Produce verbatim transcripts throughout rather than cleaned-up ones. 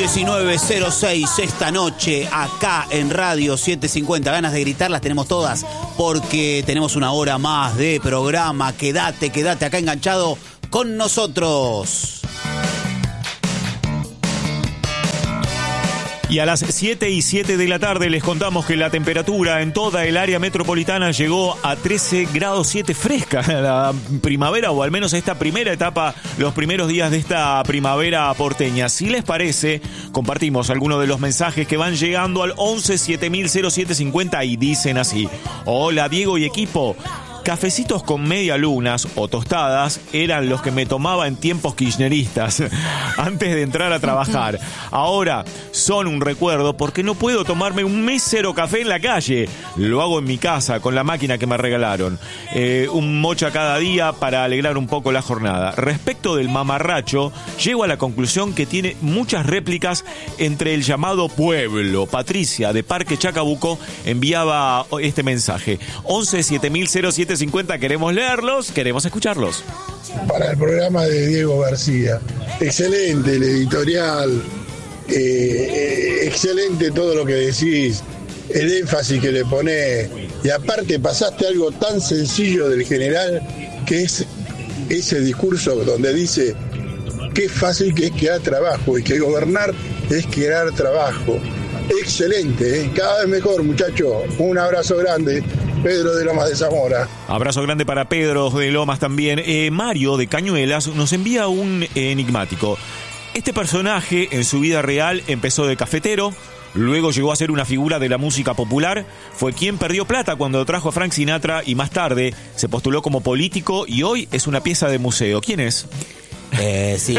diecinueve cero seis esta noche acá en Radio setecientos cincuenta. Ganas de gritar las tenemos todas porque tenemos una hora más de programa. Quédate, quédate acá enganchado con nosotros. Y a las siete y siete de la tarde les contamos que la temperatura en toda el área metropolitana llegó a trece grados siete fresca. La primavera, o al menos esta primera etapa, los primeros días de esta primavera porteña. Si les parece, compartimos algunos de los mensajes que van llegando al once siete mil cero siete cincuenta y dicen así: hola Diego y equipo. Cafecitos con media lunas o tostadas eran los que me tomaba en tiempos kirchneristas antes de entrar a trabajar. Ahora son un recuerdo porque no puedo tomarme un mísero café en la calle. Lo hago en mi casa con la máquina que me regalaron. Eh, un mocha cada día para alegrar un poco la jornada. Respecto del mamarracho, llego a la conclusión que tiene muchas réplicas entre el llamado pueblo. Patricia de Parque Chacabuco enviaba este mensaje: once siete mil cero siete cincuenta. Queremos leerlos, queremos escucharlos. Para el programa de Diego García, excelente el editorial, eh, eh, excelente todo lo que decís, el énfasis que le ponés, y aparte pasaste algo tan sencillo del general, que es ese discurso donde dice qué fácil que es crear trabajo y que gobernar es crear trabajo. Excelente, ¿eh? Cada vez mejor, muchachos. Un abrazo grande. Pedro de Lomas de Zamora. Abrazo grande para Pedro de Lomas también. Eh, Mario de Cañuelas nos envía un enigmático. Este personaje en su vida real empezó de cafetero, luego llegó a ser una figura de la música popular, fue quien perdió plata cuando trajo a Frank Sinatra y más tarde se postuló como político y hoy es una pieza de museo. ¿Quién es? Eh, sí,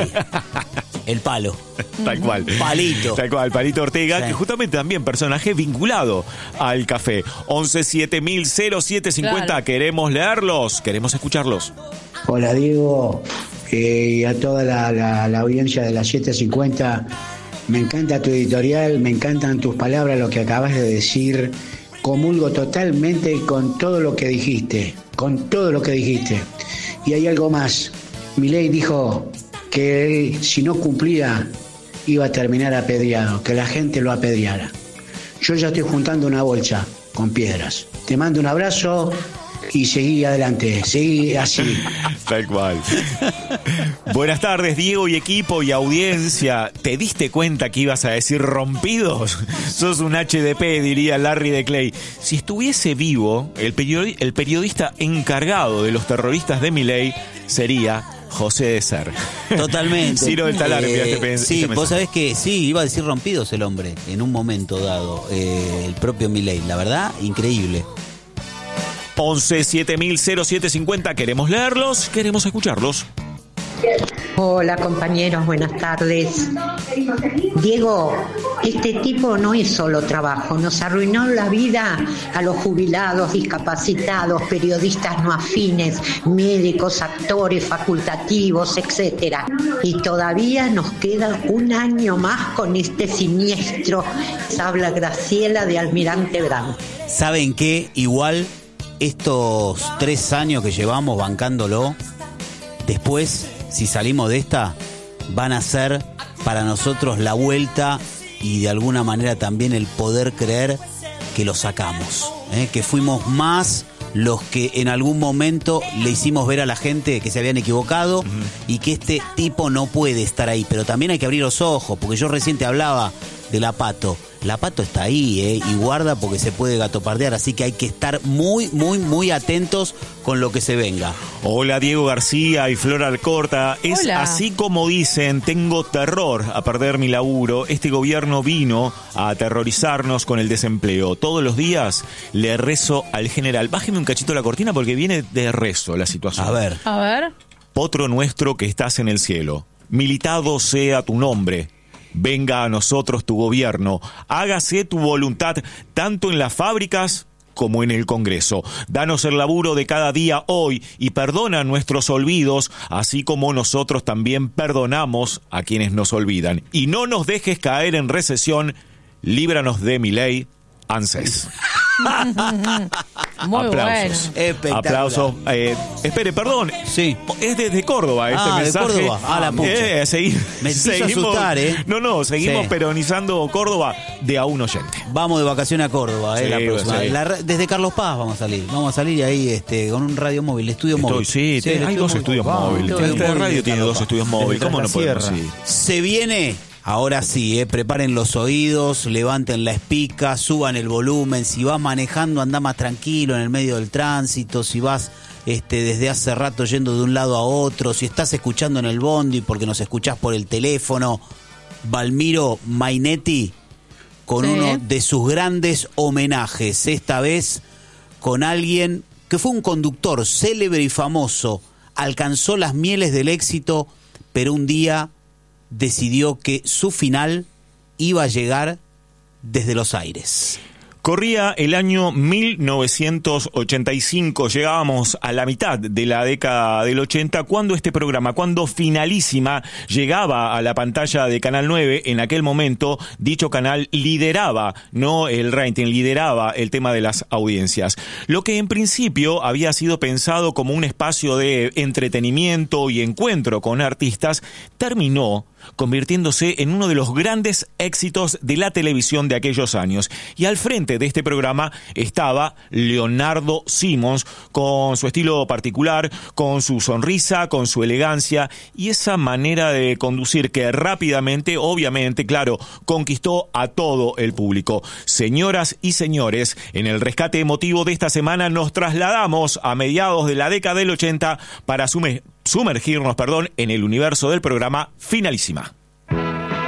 el Palo. Tal cual. Palito. Tal cual, Palito Ortega, sí. Que justamente también personaje vinculado al café. once siete mil cero siete cincuenta. Claro. Queremos leerlos, queremos escucharlos. Hola Diego, eh, y a toda la, la, la audiencia de la setecientos cincuenta. Me encanta tu editorial, me encantan tus palabras, lo que acabas de decir. Comulgo totalmente con todo lo que dijiste, con todo lo que dijiste. Y hay algo más. Milei dijo que él, si no cumplía, iba a terminar apedreado, que la gente lo apedreara. Yo ya estoy juntando una bolsa con piedras. Te mando un abrazo y seguí adelante, seguí así. Tal cual. Buenas tardes, Diego y equipo y audiencia. ¿Te diste cuenta que ibas a decir rompidos? Sos un H D P, diría Larry de Clay. Si estuviese vivo, el, periodi- el periodista encargado de los terroristas de Milei sería José de Ser. Totalmente. Ciro del Talar envía eh, este pen- Sí, este vos sabés que sí, iba a decir rompidos el hombre en un momento dado, eh, el propio Milei. La verdad, increíble. once siete mil cero siete cincuenta. Queremos leerlos, queremos escucharlos. Hola compañeros, buenas tardes. Diego, este tipo no es solo trabajo, nos arruinó la vida a los jubilados, discapacitados, periodistas no afines, médicos, actores, facultativos, etcétera. Y todavía nos queda un año más con este siniestro. Habla Graciela de Almirante Brown. ¿Saben qué? Igual estos tres años que llevamos bancándolo, después, si salimos de esta, van a ser para nosotros la vuelta y de alguna manera también el poder creer que lo sacamos, ¿eh? Que fuimos más los que en algún momento le hicimos ver a la gente que se habían equivocado, uh-huh, y que este tipo no puede estar ahí. Pero también hay que abrir los ojos, porque yo recién te hablaba de la Pato. La Pato está ahí, ¿eh? Y guarda porque se puede gatopardear, así que hay que estar muy, muy, muy atentos con lo que se venga. Hola Diego García y Flor Alcorta. Es Hola. Así como dicen, tengo terror a perder mi laburo. Este gobierno vino a aterrorizarnos con el desempleo. Todos los días le rezo al general. Bájeme un cachito la cortina porque viene de rezo la situación. A ver. A ver. Potro nuestro que estás en el cielo, militado sea tu nombre. Venga a nosotros tu gobierno, hágase tu voluntad tanto en las fábricas como en el Congreso. Danos el laburo de cada día hoy y perdona nuestros olvidos, así como nosotros también perdonamos a quienes nos olvidan. Y no nos dejes caer en recesión, líbranos de Milei, ANSES. Muy Aplausos. bueno. Espectacular. Aplausos. Eh, espere, perdón. Sí. Es desde Córdoba este Ah, de mensaje. Córdoba. Ah, la pucha. Eh, segui- Me hizo asustar, ¿eh? No, no, seguimos Sí. peronizando Córdoba de a un oyente. Vamos de vacaciones a Córdoba, eh, Sí, la próxima. sí. La ra- desde Carlos Paz vamos a salir. Vamos a salir ahí este, con un radio móvil, estudio Estoy, móvil. sí, el hay dos estudio estudios móvil. móviles. Estudio Este móvil radio de tiene Carlos dos Paz. estudios móviles. ¿Cómo no podemos Sierra. ir? Se viene, ahora sí, eh, preparen los oídos, levanten la espica, suban el volumen. Si vas manejando, anda más tranquilo en el medio del tránsito. Si vas este, desde hace rato yendo de un lado a otro, si estás escuchando en el bondi porque nos escuchás por el teléfono, Valmiro Mainetti con Sí. uno de sus grandes homenajes, esta vez con alguien que fue un conductor célebre y famoso, alcanzó las mieles del éxito, pero un día decidió que su final iba a llegar desde los aires. Corría el año mil novecientos ochenta y cinco, llegábamos a la mitad de la década del ochenta, cuando este programa, cuando Finalísima llegaba a la pantalla de Canal nueve. En aquel momento, dicho canal lideraba, no el rating, lideraba el tema de las audiencias. Lo que en principio había sido pensado como un espacio de entretenimiento y encuentro con artistas, terminó convirtiéndose en uno de los grandes éxitos de la televisión de aquellos años. Y al frente de este programa estaba Leonardo Simons, con su estilo particular, con su sonrisa, con su elegancia y esa manera de conducir que rápidamente, obviamente, claro, conquistó a todo el público. Señoras y señores, en el rescate emotivo de esta semana nos trasladamos a mediados de la década del ochenta para sume- sumergirnos, perdón, en el universo del programa Finalísima.